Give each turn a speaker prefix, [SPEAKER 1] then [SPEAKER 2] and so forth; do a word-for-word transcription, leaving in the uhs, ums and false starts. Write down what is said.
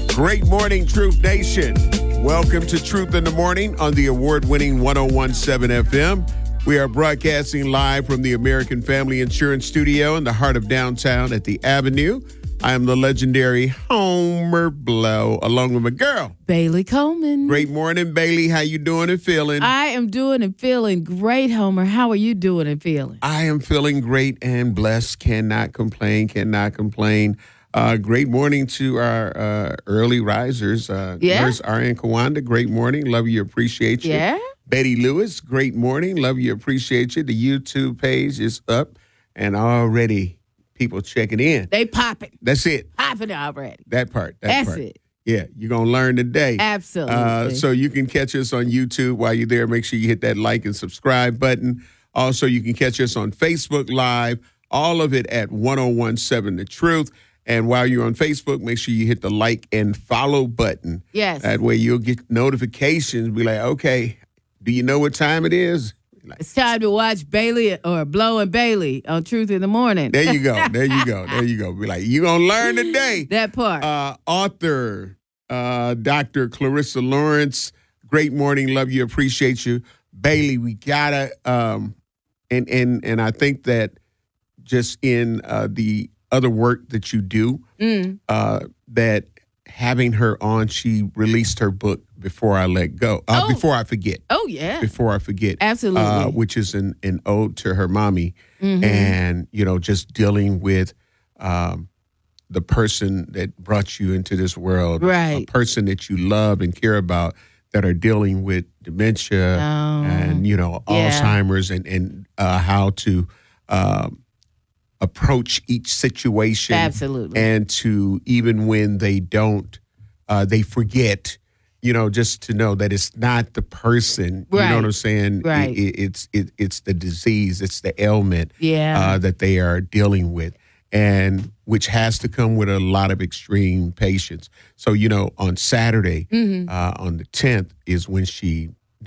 [SPEAKER 1] Great morning, Truth Nation. Welcome to Truth in the Morning on the award-winning one oh one point seven F M. We are broadcasting live from the American Family Insurance Studio in the heart of downtown at the Avenue. I am the legendary Homer Blow, along with my girl,
[SPEAKER 2] Bailey Coleman.
[SPEAKER 1] Great morning, Bailey. How you doing and feeling?
[SPEAKER 2] I am doing and feeling great, Homer. How are you doing and feeling?
[SPEAKER 1] I am feeling great and blessed. Cannot complain, cannot complain. Uh, great morning to our uh, early risers. Uh,
[SPEAKER 2] Yeah.
[SPEAKER 1] Nurse Ariane Kawanda, great morning. Love you, appreciate you.
[SPEAKER 2] Yeah.
[SPEAKER 1] Betty Lewis, great morning. Love you, appreciate you. The YouTube page is up and already people checking in.
[SPEAKER 2] They popping.
[SPEAKER 1] That's it.
[SPEAKER 2] Popping already.
[SPEAKER 1] That part. That
[SPEAKER 2] That's
[SPEAKER 1] part.
[SPEAKER 2] it.
[SPEAKER 1] Yeah, you're going to learn today.
[SPEAKER 2] Absolutely.
[SPEAKER 1] Uh, so you can catch us on YouTube while you're there. Make sure you hit that like and subscribe button. Also, you can catch us on Facebook Live. All of it at one oh one point seven The Truth. And while you're on Facebook, make sure you hit the like and follow button.
[SPEAKER 2] Yes.
[SPEAKER 1] That way you'll get notifications. Be like, okay, do you know what time it is? Like,
[SPEAKER 2] It's time to watch Bailey or Blow and Bailey on Truth in the Morning.
[SPEAKER 1] there you go. There you go. There you go. Be like, you're going to learn today.
[SPEAKER 2] That part.
[SPEAKER 1] Uh, author, uh, Doctor Clarissa Lawrence, great morning. Love you. Appreciate you. Bailey, we got to, um, and, and, and I think that just in uh, the other work that you do,
[SPEAKER 2] mm.
[SPEAKER 1] uh, that having her on, she released her book, Before I Let Go, uh,
[SPEAKER 2] Oh.
[SPEAKER 1] Before I Forget.
[SPEAKER 2] Oh, yeah.
[SPEAKER 1] Before I Forget.
[SPEAKER 2] Absolutely.
[SPEAKER 1] Uh, which is an, an ode to her mommy.
[SPEAKER 2] Mhm.
[SPEAKER 1] And, you know, just dealing with um, the person that brought you into this world.
[SPEAKER 2] Right.
[SPEAKER 1] A person that you love and care about that are dealing with dementia
[SPEAKER 2] Oh.
[SPEAKER 1] and, you know,
[SPEAKER 2] Yeah.
[SPEAKER 1] Alzheimer's and, and uh, how to um, approach each situation.
[SPEAKER 2] Absolutely.
[SPEAKER 1] And to, even when they don't, uh, they forget, you know, just to know that it's not the person, you
[SPEAKER 2] Right.
[SPEAKER 1] know what I'm saying?
[SPEAKER 2] Right.
[SPEAKER 1] It, it, it's it, it's the disease, it's the ailment
[SPEAKER 2] Yeah.
[SPEAKER 1] uh, that they are dealing with, and which has to come with a lot of extreme patience. So, you know, on Saturday,
[SPEAKER 2] Mhm.
[SPEAKER 1] uh, on the tenth, is when she